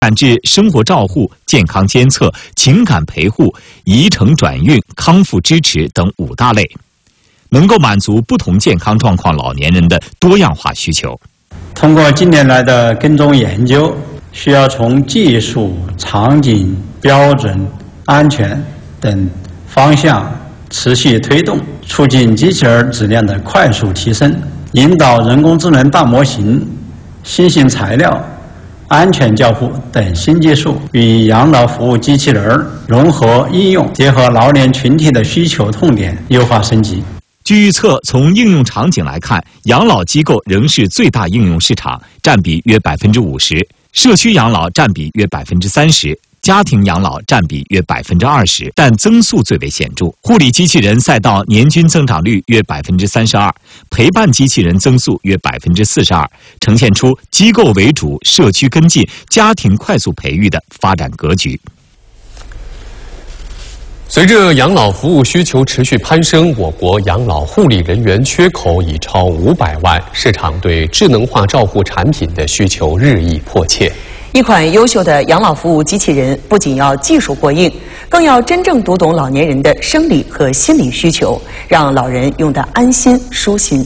展至生活照护、健康监测、情感陪护、移程转运、康复支持等5大类，能够满足不同健康状况老年人的多样化需求。 通过近年来的跟踪研究，需要从技术、场景、标准、安全等方向持续推动，促进机器人质量的快速提升，引导人工智能大模型、新型材料、安全交互等新技术与养老服务机器人融合应用，结合老年群体的需求痛点，优化升级。 据预测，从应用场景来看，养老机构仍是最大应用市场，占比约50%；社区养老占比约30%。家庭养老占比约20%，但增速最为显著。护理机器人赛道年均增长率约32%，陪伴机器人增速约42%，呈现出机构为主、社区跟进、家庭快速培育的发展格局。 随着养老服务需求持续攀升，我国养老护理人员缺口已超500万，市场对智能化照护产品的需求日益迫切。 一款优秀的养老服务机器人不仅要技术过硬，更要真正读懂老年人的生理和心理需求，让老人用得安心舒心。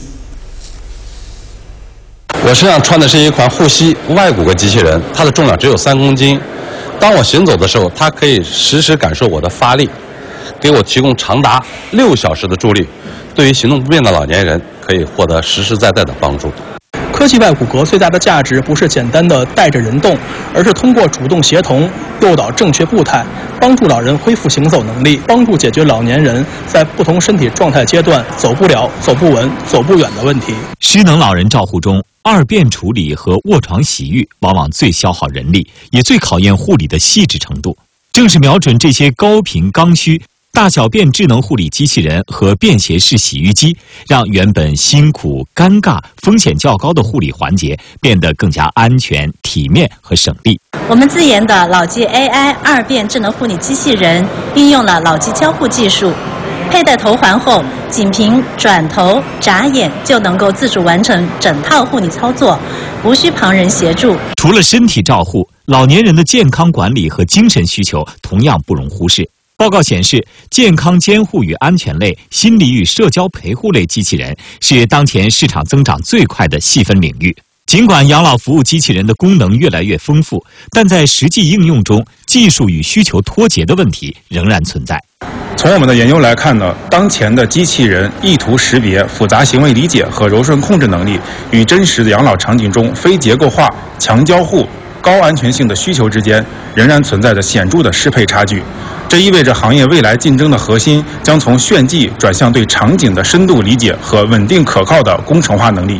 我身上穿的是一款护膝外骨骼机器人，它的重量只有3公斤。当我行走的时候，它可以实时感受我的发力，给我提供长达6小时的助力。对于行动不便的老年人，可以获得实实在在的帮助。 科技外骨骼最大的价值不是简单的带着人动，而是通过主动协同诱导正确步态，帮助老人恢复行走能力，帮助解决老年人在不同身体状态阶段走不了、走不稳、走不远的问题。 失能老人照护中，2便处理和卧床洗浴往往最消耗人力，也最考验护理的细致程度。正是瞄准这些高频刚需，大小便智能护理机器人和便携式洗浴机，让原本辛苦、尴尬、风险较高的护理环节变得更加安全、体面和省力。 我们自研的老机 AI 2便智能护理机器人，运用了老机交互技术，佩戴头环后，仅凭转头、眨眼就能够自主完成整套护理操作，无需旁人协助。 除了身体照护，老年人的健康管理和精神需求同样不容忽视。报告显示，健康监护与安全类、心理与社交陪护类机器人是当前市场增长最快的细分领域。尽管养老服务机器人的功能越来越丰富，但在实际应用中，技术与需求脱节的问题仍然存在。 从我们的研究来看呢，当前的机器人意图识别、复杂行为理解和柔顺控制能力与真实的养老场景中非结构化、强交互、高安全性的需求之间，仍然存在着显著的适配差距。这意味着行业未来竞争的核心将从炫技转向对场景的深度理解和稳定可靠的工程化能力。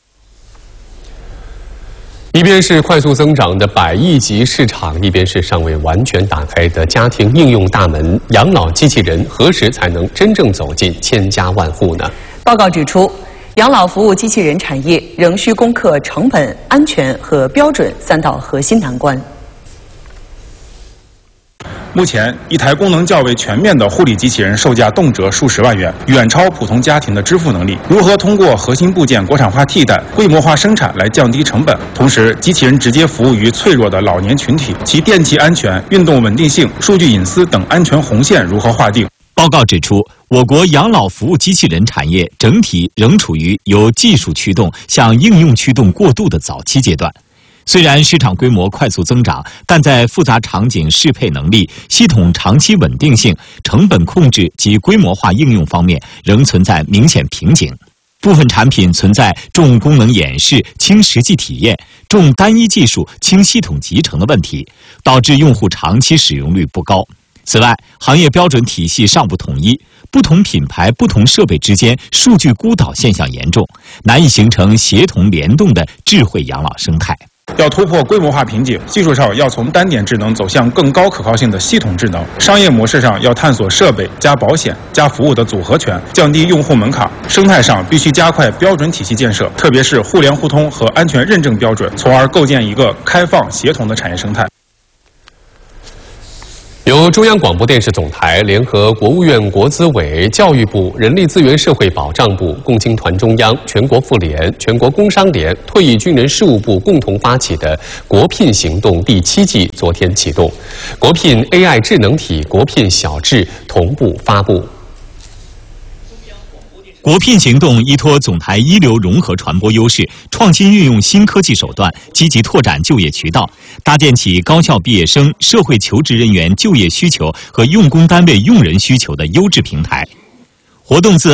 一边是快速增长的100亿级市场，一边是尚未完全打开的家庭应用大门。养老机器人何时才能真正走进千家万户呢？ 报告指出，养老服务机器人产业仍需攻克成本、安全和标准3道核心难关。 目前，一台功能较为全面的护理机器人售价动辄数十万元，远超普通家庭的支付能力。如何通过核心部件国产化替代、规模化生产来降低成本？同时，机器人直接服务于脆弱的老年群体，其电气安全、运动稳定性、数据隐私等安全红线如何划定？ 报告指出，我国养老服务机器人产业整体仍处于由技术驱动向应用驱动过渡的早期阶段。虽然市场规模快速增长，但在复杂场景适配能力、系统长期稳定性、成本控制及规模化应用方面仍存在明显瓶颈。部分产品存在重功能演示、轻实际体验、重单一技术、轻系统集成的问题，导致用户长期使用率不高。此外，行业标准体系尚不统一，不同品牌、不同设备之间数据孤岛现象严重，难以形成协同联动的智慧养老生态。 要突破规模化瓶颈，技术上要从单点智能走向更高可靠性的系统智能；商业模式上要探索设备加保险加服务的组合拳，降低用户门槛；生态上必须加快标准体系建设，特别是互联互通和安全认证标准，从而构建一个开放协同的产业生态。 由中央广播电视总台联合国务院国资委、教育部、人力资源社会保障部、共青团中央、全国妇联、全国工商联、退役军人事务部共同发起的国聘行动第7季昨天启动，国聘 AI 智能体、国聘小智同步发布。 国聘行动依托总台一流融合传播优势，创新运用新科技手段，积极拓展就业渠道，搭建起高校毕业生、社会求职人员就业需求和用工单位用人需求的优质平台。活动自